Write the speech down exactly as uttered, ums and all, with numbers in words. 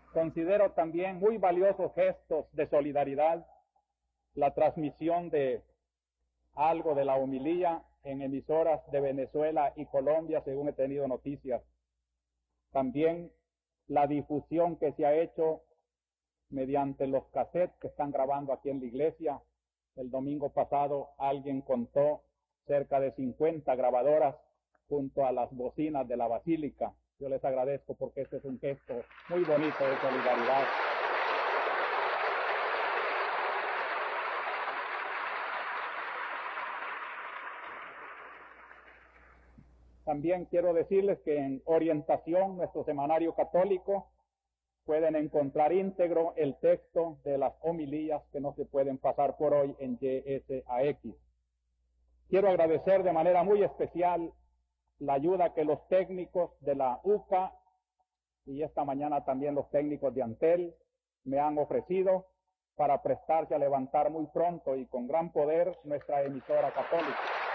Considero también muy valiosos gestos de solidaridad la transmisión de algo de la homilía en emisoras de Venezuela y Colombia, según he tenido noticias. También la difusión que se ha hecho mediante los cassettes que están grabando aquí en la iglesia. El domingo pasado alguien contó cerca de cincuenta grabadoras junto a las bocinas de la basílica. Yo les agradezco porque este es un gesto muy bonito de solidaridad. También quiero decirles que en Orientación, nuestro semanario católico, pueden encontrar íntegro el texto de las homilías que no se pueden pasar por hoy en Y S A X. Quiero agradecer de manera muy especial la ayuda que los técnicos de la U C A y esta mañana también los técnicos de Antel me han ofrecido para prestarse a levantar muy pronto y con gran poder nuestra emisora católica.